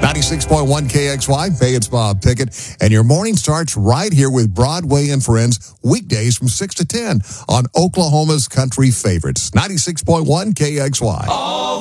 96.1 KXY. Hey, it's Bob Pickett. And your morning starts right here with Broadway and Friends, weekdays from 6 to 10 on Oklahoma's Country Favorites. 96.1 KXY.